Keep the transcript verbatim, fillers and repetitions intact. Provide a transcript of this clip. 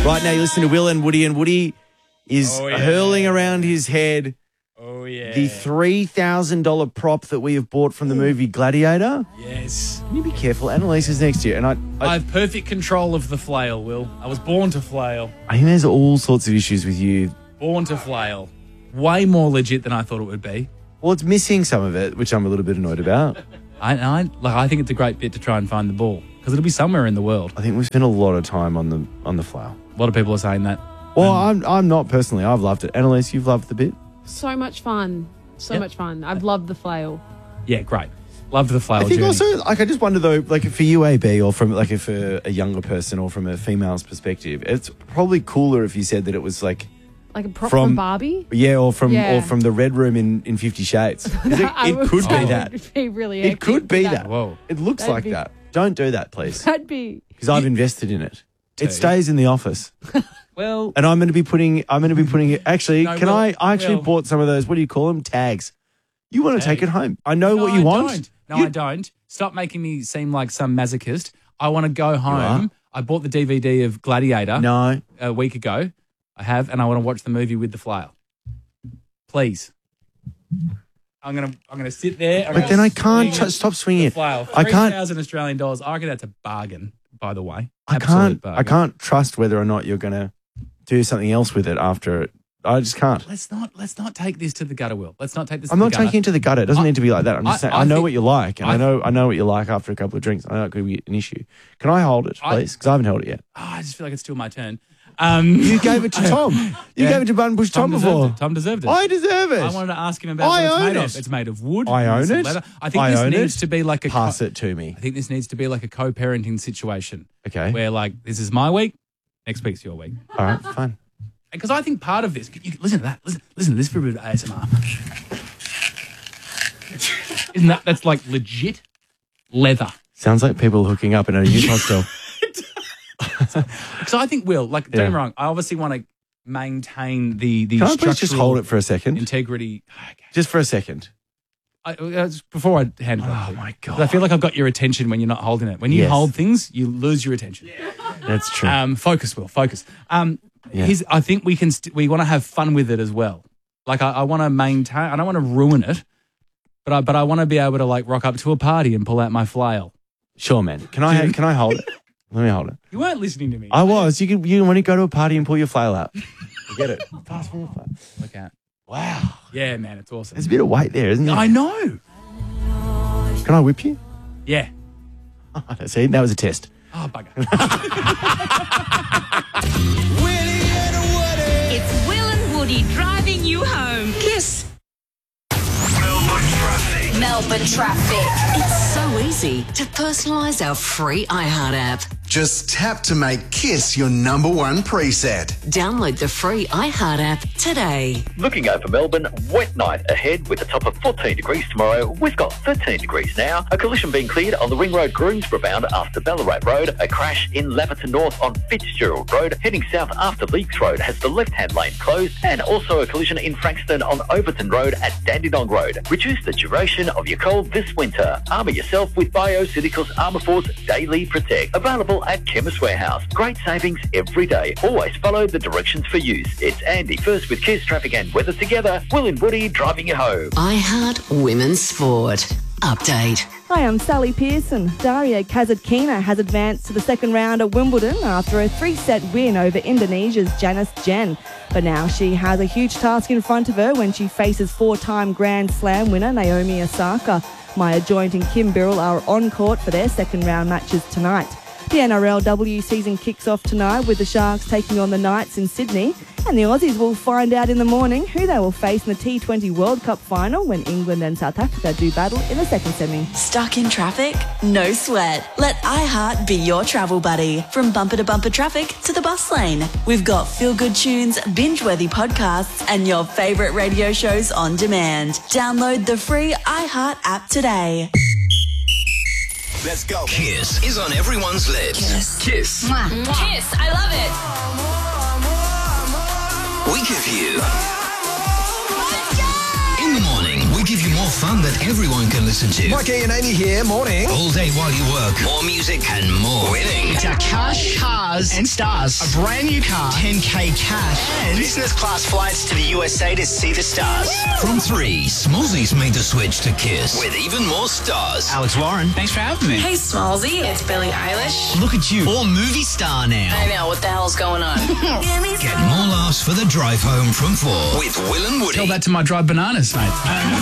Right now, you listen to Will and Woody, and Woody is Oh, yeah. hurling around his head Oh, yeah. the three thousand dollars prop that we have bought from the movie Gladiator. Yes. Can you be careful? Annalise is next to you, and I, I I, have perfect control of the flail, Will. I was born to flail. I think there's all sorts of issues with you. Born to flail. Way more legit than I thought it would be. Well, it's missing some of it, which I'm a little bit annoyed about. I, I like. I think it's a great bit to try and find the ball because it'll be somewhere in the world. I think we spent a lot of time on the on the flail. A lot of people are saying that. Well, Um, I'm I'm not personally. I've loved it. Annalise, you've loved the bit. So much fun. So Yep. much fun. I've loved the flail. Yeah, great. Loved the flail I think journey. also, like, I just wonder though, like, for U A B or from like if a, a younger person or from a female's perspective, it's probably cooler if you said that it was like. Like a prop From- from, Barbie. Yeah, or from Yeah. or from the Red Room in, in Fifty Shades. Is It, I it would- could be that that. would be really It epic. could be that. Whoa. It looks That'd like be- that. Don't do that, please, That'd be. because I've invested in it. It Too. stays in the office, Well, and I'm going to be putting. I'm going to be putting it. Actually, No, can Will, I? I actually Will. bought some of those. What do you call them? Tags. You want to take it Tag. home? I know no, what you I want. Don't. No, You- I don't. Stop making me seem like some masochist. I want to go are. home. I bought the D V D of Gladiator No, a week ago. I have, and I want to watch the movie with the flail. Please. I'm gonna, I'm gonna sit there. I'm but gonna then I can't swing tr- stop swinging the it. flail. I Three can't. thousand Australian dollars. I reckon that's a bargain. By the way, I Absolute can't. bargain. I can't trust whether or not you're going to do something else with it after it. I just can't. Let's not, let's not take this to the gutter, Will. Let's not take this. I'm to not the gutter. taking it to the gutter. It doesn't I- need to be like that. I'm just I- saying. I I, know think- what you like, and I, I- know I know what you like after a couple of drinks. I know it could be an issue. Can I hold it, I- please? Because I haven't held it yet. Oh, I just feel like it's still my turn. Um, You gave it to Tom. You Yeah. gave it to Button Bush Tom, Tom before. deserved it. Tom deserved it. I deserve it. I wanted to ask him about I what it's own made it. of. It's made of wood. I own it's it. leather. I think I this own needs it. to be like a Pass co- it to me. I think this needs to be like a co-parenting situation Okay. where, like, this is my week, next week's your week. All right. Fine. Because I think part of this, you, listen to that. Listen, listen to this for a bit of A S M R. Isn't that that's like legit leather? Sounds like people hooking up in a youth hostel. Because I think, Will, like, don't Yeah. get me wrong, I obviously want to maintain the the Can I please just structural hold it for a second? integrity. Okay. Just for a second. I, uh, before I hand it Oh, over. my 'Cause I feel like I've got your attention when you're not holding it. When you Yes. hold things, you lose your attention. That's true. Um, focus, Will, focus. Um, Yeah. here's, I think we can. St- we want to have fun with it as well. Like I, I want to maintain. I don't want to ruin it, but I, but I want to be able to like rock up to a party and pull out my flail. Sure, man. Can I? Can I hold it? Let me hold it. You weren't listening to me. I was. You can. You want to go to a party and pull your flail out? Get it. Pass me the flail. Look out. Wow. Yeah, man, it's awesome. There's a bit of weight there, isn't there? I know. Can I whip you? Yeah. See, that was a test. Oh, bugger. It's Will and Woody driving you home. Kiss. Melbourne traffic. It's so easy to personalise our free iHeart app. Just tap to make Kiss your number one preset. Download the free iHeart app today. Looking over Melbourne, wet night ahead with a top of fourteen degrees tomorrow. We've got thirteen degrees now. A collision being cleared on the Ring Road Groomsborough bound after Ballarat Road. A crash in Laverton North on Fitzgerald Road. Heading south after Leaks Road has the left-hand lane closed. And also a collision in Frankston on Overton Road at Dandenong Road. Reduce the duration of your cold this winter. Armour yourself with BioCeuticals Armour Force Daily Protect. Available at Chemist Warehouse. Great savings every day. Always follow the directions for use. It's Andy first with Kiss Traffic and Weather together. Will and Woody driving you home. iHeart Women's Sport. Update. Hi, I'm Sally Pearson. Daria Kasatkina has advanced to the second round at Wimbledon after a three-set win over Indonesia's Janice Jen. But now she has a huge task in front of her when she faces four-time Grand Slam winner Naomi Osaka. Maya Joint and Kim Birrell are on court for their second round matches tonight. The N R L W season kicks off tonight with the Sharks taking on the Knights in Sydney. And the Aussies will find out in the morning who they will face in the T twenty World Cup final when England and South Africa do battle in the second semi. Stuck in traffic? No sweat. Let iHeart be your travel buddy. From bumper to bumper traffic to the bus lane. We've got feel-good tunes, binge-worthy podcasts, and your favourite radio shows on demand. Download the free iHeart app today. Let's go. Kiss is on everyone's lips. Kiss. Kiss. Mwah. Kiss. I love it. We give you. In the morning, we give you more fun that everyone can listen to. Mikey and Amy here, morning. All day while you work. More music and more winning. It's our Cash, Cars and Stars. A brand new car, ten K cash, and business class flights to the U S A to see the stars. From three, Smallsy's made the switch to Kiss with even more stars. Alex Warren, thanks for having me. Hey, Smallsy, it's Billie Eilish. Look at you, all movie star now. I know, what the hell's going on? Get more laughs for the drive home from four with Will and Woody. Tell that to my dried bananas, mate.